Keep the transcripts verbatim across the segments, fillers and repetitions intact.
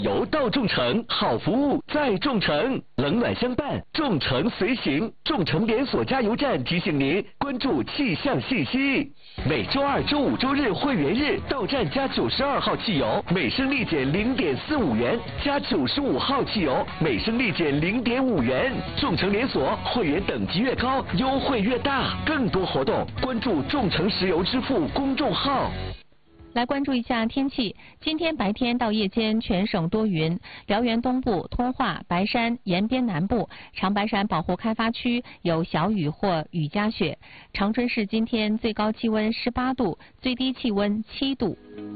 由到众诚，好服务在众诚，冷暖相伴，众诚随行。众诚连锁加油站提醒您关注气象信息。每周二、周五、周日会员日到站加九十二号汽油，每升立减零点四五元；加九十五号汽油，每升立减零点五元。众诚连锁会员等级越高，优惠越大。更多活动，关注众诚石油支付公众号。 来关注一下天气。今天白天到夜间全省多云，辽源东部、通化、白山、延边南部、长白山保护开发区有小雨或雨夹雪。长春市今天最高气温十八度，最低气温七度。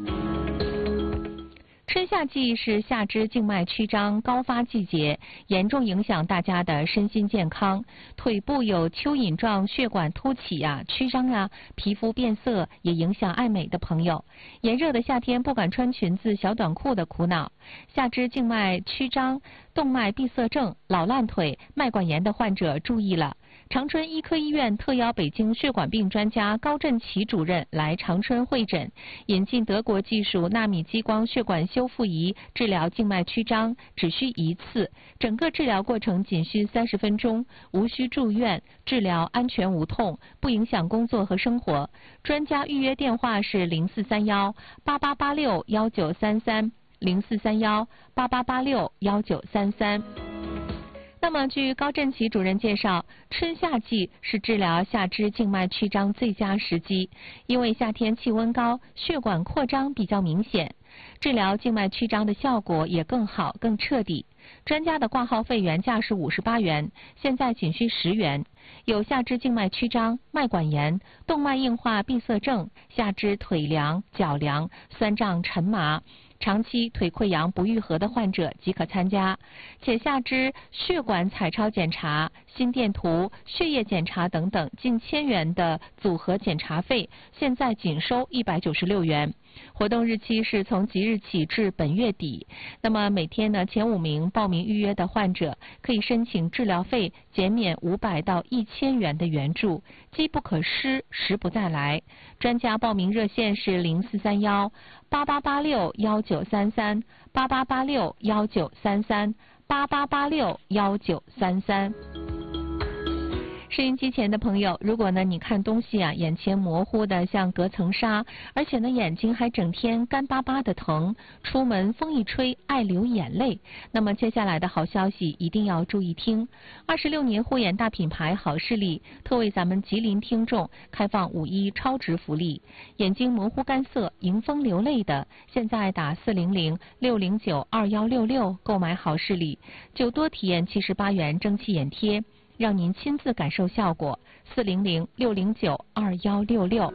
春夏季是下肢静脉曲张高发季节，严重影响大家的身心健康。腿部有蚯蚓状血管凸起啊、曲张啊，皮肤变色也影响爱美的朋友。炎热的夏天不敢穿裙子、小短裤的苦恼。下肢静脉曲张、动脉闭塞症、老烂腿、脉管炎的患者注意了。长春医科医院特邀北京血管病专家高振奇主任来长春会诊，引进德国技术纳米激光血管修复仪治疗静脉曲张，只需一次，整个治疗过程仅需三十分钟，无需住院，治疗安全无痛，不影响工作和生活。专家预约电话是零四三幺八八八六幺九三三零四三幺八八八六幺九三三。那么，据高振奇主任介绍，春夏季是治疗下肢静脉曲张最佳时机，因为夏天气温高，血管扩张比较明显，治疗静脉曲张的效果也更好、更彻底。专家的挂号费原价是五十八元，现在仅需十元。有下肢静脉曲张、脉管炎、动脉硬化闭塞症、下肢腿凉、脚凉、酸胀沉麻、长期腿溃疡不愈合的患者即可参加，且下肢血管彩超检查、心电图、血液检查等等近千元的组合检查费，现在仅收一百九十六元。活动日期是从即日起至本月底。那么每天呢，前五名报名预约的患者可以申请治疗费减免五百到一千元的援助，机不可失，时不再来。专家报名热线是零四三幺八八八六幺九三三八八八六幺九三三八八八六幺九三三。收音机前的朋友，如果呢你看东西啊眼前模糊的像隔层纱，而且呢眼睛还整天干巴巴的疼，出门风一吹爱流眼泪，那么接下来的好消息一定要注意听。二十六年护眼大品牌好视力特为咱们吉林听众开放五一超值福利，眼睛模糊干涩、迎风流泪的，现在打四零零六零九二幺六六购买好视力，就多体验七十八元蒸汽眼贴，让您亲自感受效果。四零零六零九二幺六六。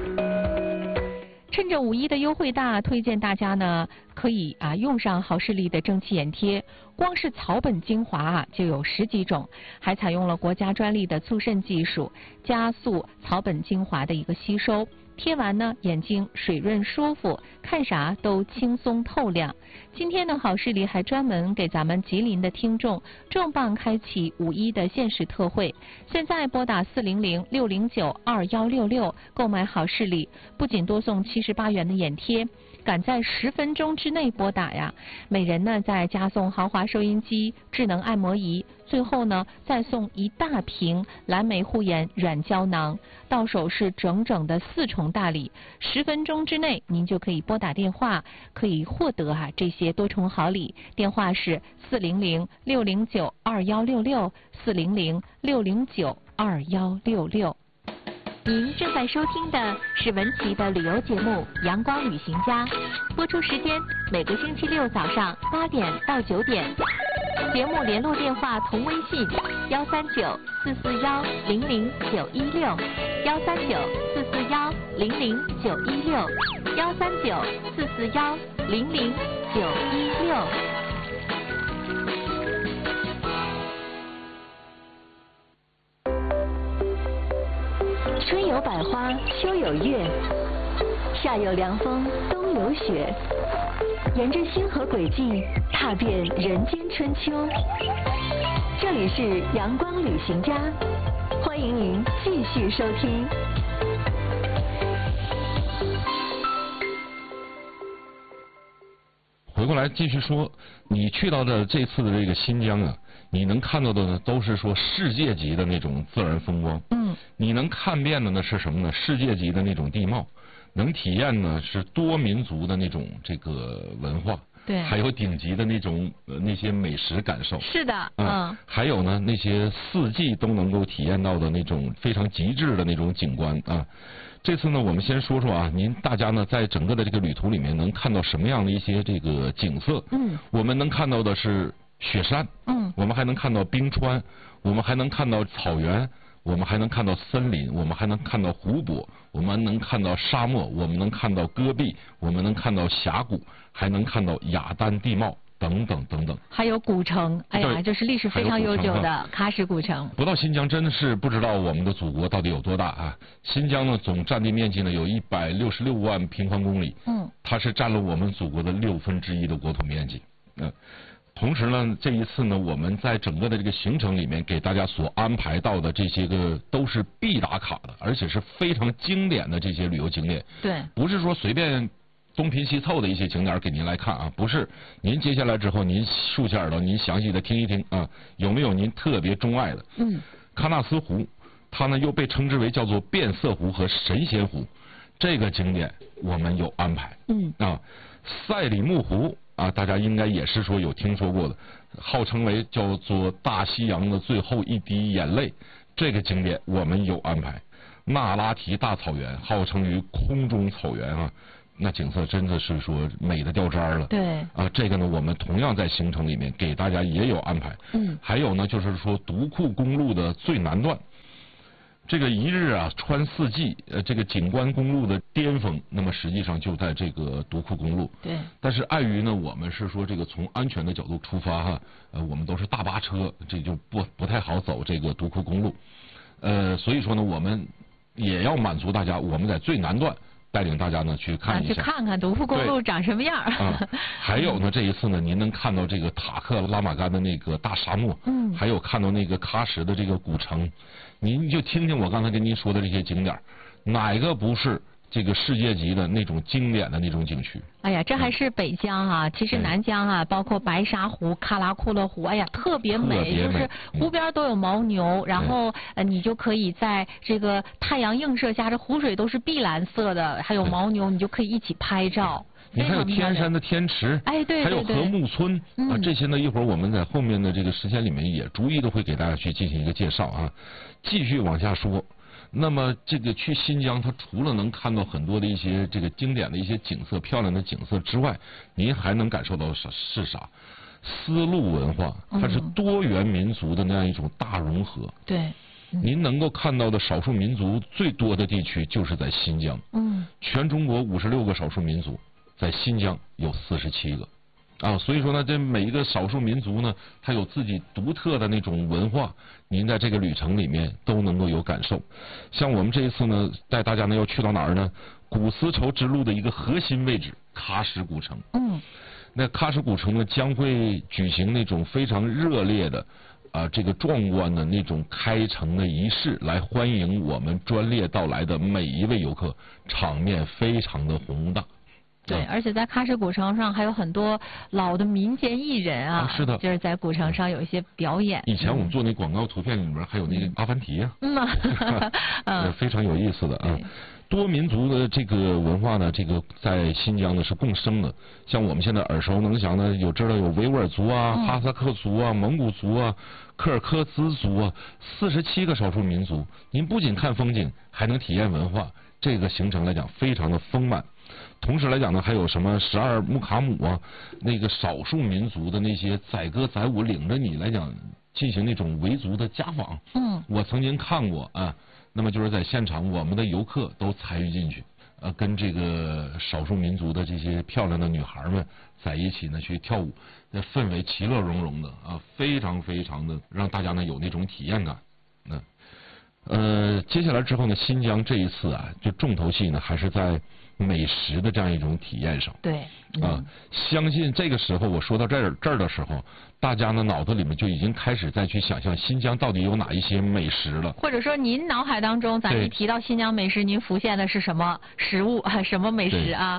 趁着五一的优惠大，推荐大家呢可以啊用上好视力的蒸汽眼贴，光是草本精华啊就有十几种，还采用了国家专利的促渗技术，加速草本精华的一个吸收。贴完呢，眼睛水润舒服，看啥都轻松透亮。今天呢，好视力还专门给咱们吉林的听众重磅开启五一的限时特惠，现在拨打四零零六零九二幺六六购买好视力，不仅多送七十八元的眼贴，赶在十分钟之内拨打呀，每人呢再加送豪华收音机、智能按摩仪，最后呢再送一大瓶蓝莓护眼软胶囊，到手是整整的四重大礼。十分钟之内您就可以拨打电话，可以获得啊这些多重好礼。电话是四零零六零九二幺六六四零零六零九二幺六六。您正在收听的是文琪的旅游节目《阳光旅行家》，播出时间每个星期六早上八点到九点。节目联络电话同微信幺三九四四幺零零九一六幺三九四四幺零零九一六幺三九四四幺零零九一六。 春有百花，秋有月，夏有凉风，冬有雪。沿着星河轨迹，踏遍人间春秋。这里是阳光旅行家，欢迎您继续收听。 回过来继续说，你去到的这次的这个新疆啊，你能看到的呢，都是说世界级的那种自然风光。 嗯。 你能看遍的呢是什么呢？世界级的那种地貌，能体验呢是多民族的那种这个文化。 对。 还有顶级的那种呃那些美食感受。 是的。嗯。 啊、还有呢那些四季都能够体验到的那种非常极致的那种景观啊。这次呢，我们先说说啊，您大家呢在整个的这个旅途里面能看到什么样的一些这个景色？ 嗯， 我们能看到的是雪山， 嗯， 我们还能看到冰川，我们还能看到草原，我们还能看到森林，我们还能看到湖泊，我们能看到沙漠，我们能看到戈壁，我们能看到峡谷，还能看到雅丹地貌。等等等等， 还有古城，哎呀，这是历史非常悠久的喀什古城。 不到新疆真的是不知道我们的祖国到底有多大啊！新疆呢，总占地面积呢有一百六十六万平方公里， 嗯， 它是占了我们祖国的六分之一的国土面积。嗯、呃，同时呢，这一次呢，我们在整个的这个行程里面给大家所安排到的这些个都是必打卡的，而且是非常经典的这些旅游景点。 对， 不是说随便东拼西凑的一些景点给您来看啊，不是，您接下来之后您竖起耳朵，您详细的听一听啊，有没有您特别钟爱的？ 嗯， 喀纳斯湖，它呢又被称之为叫做变色湖和神仙湖，这个景点我们有安排。 嗯啊，赛里木湖啊，大家应该也是说有听说过的，号称为叫做大西洋的最后一滴眼泪，这个景点我们有安排。那拉提大草原，号称于空中草原啊。那景色真的是说美的掉渣了。 对。 啊，这个呢，我们同样在行程里面给大家也有安排。 嗯。 还有呢，就是说独库公路的最南段，这个一日啊穿四季，呃，这个景观公路的巅峰，那么实际上就在这个独库公路。 对。 但是碍于呢，我们是说这个从安全的角度出发哈，呃，我们都是大巴车，这就不不太好走这个独库公路，呃，所以说呢，我们也要满足大家，我们在最南段。带领大家呢去看一下， 啊、去看看独库公路长什么样。 啊，还有呢，这一次呢，您能看到这个塔克拉玛干的那个大沙漠， 嗯， 还有看到那个喀什的这个古城，您就听听我刚才跟您说的这些景点，哪个不是这个世界级的那种经典的那种景区？ 哎呀，这还是北疆啊，嗯、其实南疆啊，包括白沙湖、喀拉库勒湖，哎呀，特别美， 特别美就是湖边都有牦牛，嗯、然后呃，你就可以在这个太阳映射下，这湖水都是碧蓝色的，还有牦牛，你就可以一起拍照。 你还有天山的天池， 哎，对对对， 还有禾木村啊， 嗯、 这些呢，一会儿我们在后面的这个时间里面也逐一的会给大家去进行一个介绍啊。继续往下说。那么这个去新疆，它除了能看到很多的一些这个经典的一些景色、漂亮的景色之外，您还能感受到啥是啥？丝路文化，它是多元民族的那样一种大融合。 嗯、对。嗯、 您能够看到的少数民族最多的地区就是在新疆。 嗯。 全中国五十六个少数民族，在新疆有四十七个。啊，所以说呢，这每一个少数民族呢，它有自己独特的那种文化，您在这个旅程里面都能够有感受。像我们这一次呢，带大家呢要去到哪儿呢？古丝绸之路的一个核心位置——喀什古城。 嗯。 那喀什古城呢，将会举行那种非常热烈的啊，这个壮观的那种开城的仪式，来欢迎我们专列到来的每一位游客，场面非常的宏大。 对，而且在喀什古城上还有很多老的民间艺人啊， 啊是的， 就是在古城上有一些表演。 以前我们做那广告图片里面还有那个阿凡提啊， 嗯啊，非常有意思的啊。多民族的这个文化呢，这个在新疆呢是共生的。像我们现在耳熟能详的，有知道有维吾尔族啊、 嗯、 哈萨克族啊、蒙古族啊、柯尔克孜族啊，四十七个少数民族。您不仅看风景，还能体验文化，这个行程来讲非常的丰满。同时来讲呢，还有什么十二木卡姆啊，那个少数民族的那些载歌载舞，领着你来讲进行那种维族的家访。 嗯， 我曾经看过啊，那么就是在现场，我们的游客都参与进去，呃，跟这个少数民族的这些漂亮的女孩们在一起呢去跳舞，那氛围其乐融融的啊，非常非常的让大家呢有那种体验感。那呃，接下来之后呢，新疆这一次啊，就重头戏呢还是在美食的这样一种体验上。 对。嗯、 啊，相信这个时候我说到这儿这儿的时候，大家呢脑子里面就已经开始再去想象新疆到底有哪一些美食了。 或者说您脑海当中，咱一提到新疆美食，您浮现的是什么食物啊？什么美食啊？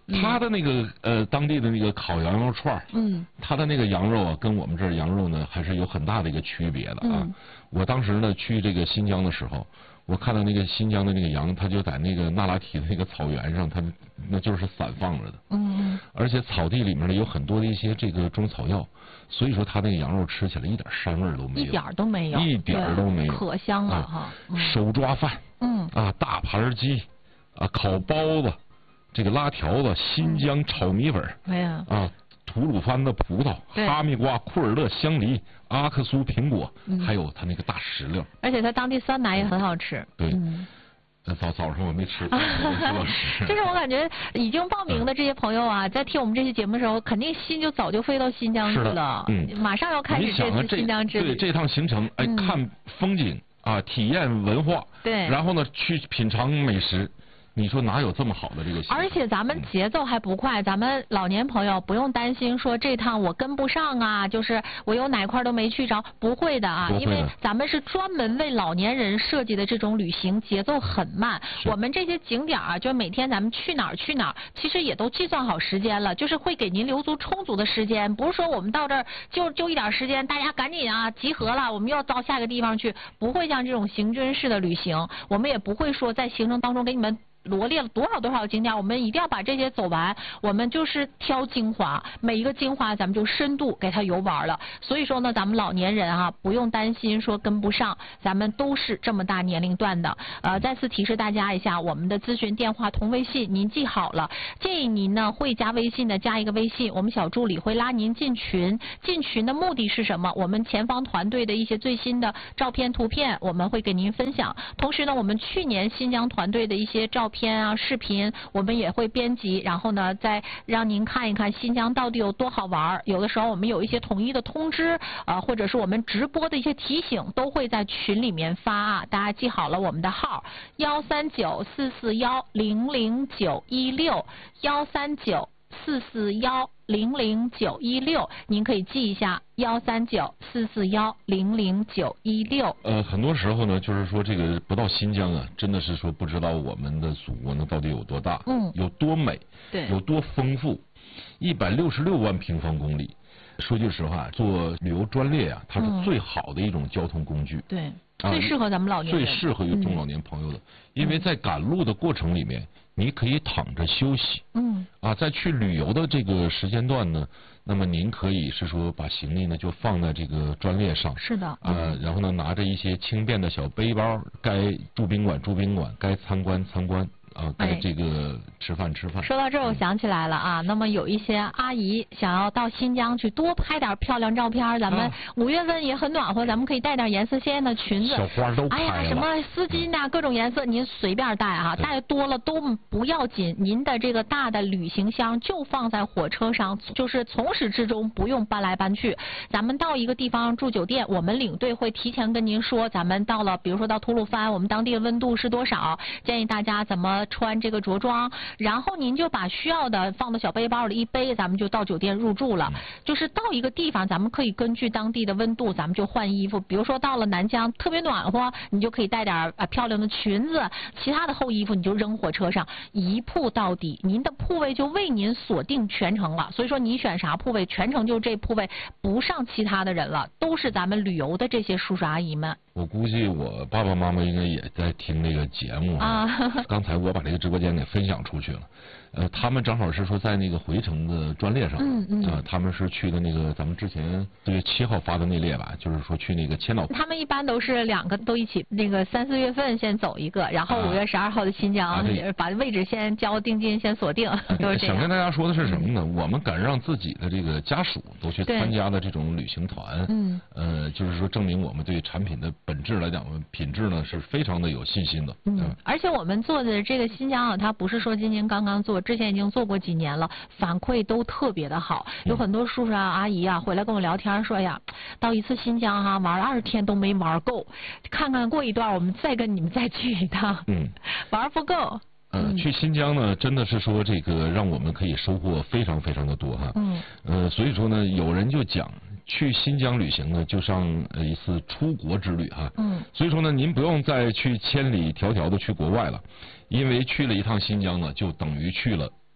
它的那个呃当地的那个烤羊肉串嗯，它的那个羊肉啊，跟我们这儿羊肉呢还是有很大的一个区别的啊。嗯、我当时呢去这个新疆的时候，我看到那个新疆的那个羊，它就在那个那拉提的那个草原上，它那就是散放着的。嗯，而且草地里面呢有很多的一些这个中草药，所以说它那个羊肉吃起来一点膻味都没有， 一点都没有， 一点都没有， 可香了哈。 啊嗯、手抓饭，嗯啊，大盘鸡，啊，烤包子。这个拉条子、新疆炒米粉， 哎呀， 啊，吐鲁番的葡萄、哈密瓜、库尔勒香梨、阿克苏苹果，嗯、还有它那个大石榴。 而且它当地酸奶也很好吃。 对。嗯早早上我没吃， 就是我感觉已经报名的这些朋友啊，在听我们这期节目的时候，肯定心就早就飞到新疆去了，嗯，马上要开始这次新疆之旅。 对这趟行程，哎，看风景啊，体验文化， 对， 然后呢，去品尝美食。你说哪有这么好的这个？ 而且咱们节奏还不快，咱们老年朋友不用担心说这趟我跟不上啊，就是我有哪块都没去着，不会的啊，因为咱们是专门为老年人设计的这种旅行，节奏很慢。我们这些景点啊，就每天咱们去哪儿去哪儿，其实也都计算好时间了，就是会给您留足充足的时间，不是说我们到这儿就就一点时间，大家赶紧啊集合了，我们要到下个地方去，不会像这种行军式的旅行，我们也不会说在行程当中给你们罗列了多少多少景点，我们一定要把这些走完，我们就是挑精华，每一个精华咱们就深度给它游玩了。所以说呢，咱们老年人啊不用担心说跟不上，咱们都是这么大年龄段的。呃，再次提示大家一下，我们的咨询电话同微信您记好了，建议您呢会加微信的加一个微信，我们小助理会拉您进群。进群的目的是什么？我们前方团队的一些最新的照片图片我们会给您分享，同时呢我们去年新疆团队的一些照片片啊视频我们也会编辑，然后呢再让您看一看新疆到底有多好玩。有的时候我们有一些统一的通知啊，或者是我们直播的一些提醒都会在群里面发啊，大家记好了我们的号幺三九四四幺零零九一六幺三九四四幺零零九一六，您可以记一下幺三九四四幺零零九一六。 呃，很多时候呢，就是说这个不到新疆啊，真的是说不知道我们的祖国呢到底有多大，嗯，有多美， 对， 有多丰富，一百六十六万平方公里。说句实话，坐旅游专列啊，它是最好的一种交通工具。 嗯、对。啊、最适合咱们老年人， 最适合于中老年朋友的，嗯、因为在赶路的过程里面，你可以躺着休息。嗯。啊，在去旅游的这个时间段呢，那么您可以是说把行李呢就放在这个专列上。 是的。 啊，嗯、然后呢拿着一些轻便的小背包，该住宾馆住宾馆，该参观参观。啊，该这个吃饭吃饭。 说到这儿，我想起来了啊，嗯、那么有一些阿姨想要到新疆去多拍点漂亮照片，咱们五月份也很暖和，咱们可以带点颜色鲜艳的裙子。 小花都拍了。 哎呀，什么丝巾呐、啊，各种颜色您随便带啊，带多了都不要紧。您的这个大的旅行箱就放在火车上，就是从始至终不用搬来搬去。咱们到一个地方住酒店，我们领队会提前跟您说，咱们到了，比如说到吐鲁番，我们当地的温度是多少，建议大家怎么穿这个着装，然后您就把需要的放到小背包里一背，咱们就到酒店入住了。就是到一个地方，咱们可以根据当地的温度，咱们就换衣服。比如说到了南疆特别暖和，你就可以带点啊漂亮的裙子，其他的厚衣服你就扔火车上，一铺到底，您的铺位就为您锁定全程了。所以说你选啥铺位，全程就这铺位，不上其他的人了，都是咱们旅游的这些叔叔阿姨们。 我估计我爸爸妈妈应该也在听这个节目啊。刚才我把这个直播间给分享出去了，呃，他们正好是说在那个回程的专列上，嗯嗯，啊、呃，他们是去的那个咱们之前四月七号发的那列吧，就是说去那个千岛。 他们一般都是两个都一起，那个三四月份先走一个，然后五月十二号的新疆，啊啊、把位置先交定金先锁定，就是这样。 想跟大家说的是什么呢？嗯、我们敢让自己的这个家属都去参加的这种旅行团，嗯，呃，就是说证明我们对产品的本质来讲，品质呢是非常的有信心的。 嗯，嗯而且我们做的这个新疆啊，它不是说今年刚刚做，之前已经做过几年了，反馈都特别的好。有很多叔叔啊、阿姨啊回来跟我聊天说呀，到一次新疆哈、啊、玩二十天都没玩够，看看过一段我们再跟你们再去一趟。嗯，玩不够。 呃，去新疆呢，真的是说这个让我们可以收获非常非常的多哈。嗯。呃，所以说呢，有人就讲。去新疆旅行呢，就像一次出国之旅哈。嗯。所以说呢，您不用再去千里迢迢的去国外了，因为去了一趟新疆呢，就等于去了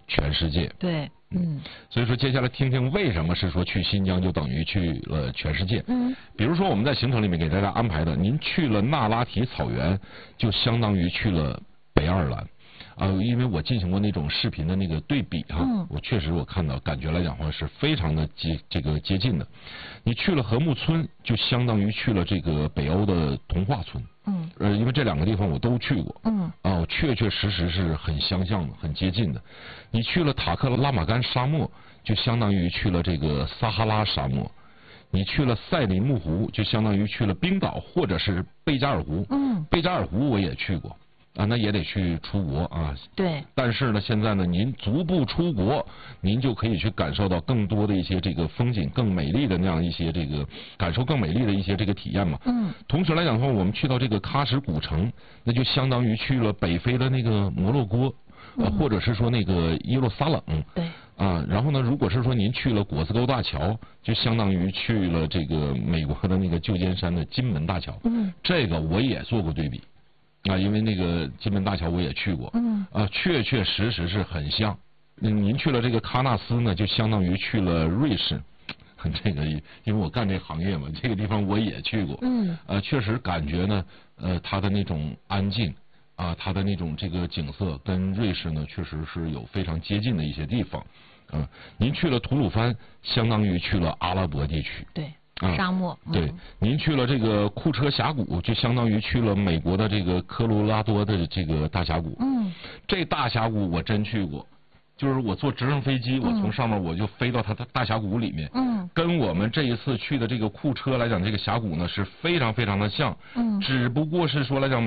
全世界。 对，嗯。 所以说，接下来听听为什么是说去新疆就等于去了全世界。 嗯。 比如说我们在行程里面给大家安排的，您去了那拉提草原，就相当于去了北爱尔兰。啊，因为我进行过那种视频的那个对比哈， 嗯、 我确实我看到感觉来讲话是非常的接这个接近的。你去了禾木村，就相当于去了这个北欧的童话村。 嗯。 呃，因为这两个地方我都去过。 嗯。 啊，确确实实是很相像的，很接近的。你去了塔克拉玛干沙漠，就相当于去了这个撒哈拉沙漠。你去了赛里木湖，就相当于去了冰岛或者是贝加尔湖。 嗯。 贝加尔湖我也去过。啊，那也得去出国啊。 对。 但是呢，现在呢，您足不出国，您就可以去感受到更多的一些这个风景，更美丽的那样一些这个感受，更美丽的一些这个体验嘛。 嗯。同时来讲的话，我们去到这个喀什古城，那就相当于去了北非的那个摩洛哥，呃， 嗯、 或者是说那个耶路撒冷。 对。 啊，然后呢，如果是说您去了果子沟大桥，就相当于去了这个美国的那个旧金山的金门大桥。 嗯。 这个我也做过对比。啊，因为那个金门大桥我也去过， 嗯， 啊，确确实实是很像。您去了这个喀纳斯呢，就相当于去了瑞士。这个因为我干这行业嘛，这个地方我也去过， 嗯， 呃，确实感觉呢，呃，它的那种安静，啊，它的那种这个景色跟瑞士呢，确实是有非常接近的一些地方。嗯、呃，您去了吐鲁番，相当于去了阿拉伯地区。 对。 啊， 沙漠。 嗯、对，您去了这个库车峡谷，就相当于去了美国的这个科罗拉多的这个大峡谷。 嗯， 这大峡谷我真去过，就是我坐直升飞机，我从上面我就飞到它的大峡谷里面。 嗯， 跟我们这一次去的这个库车来讲，这个峡谷呢是非常非常的像。 嗯， 只不过是说来讲，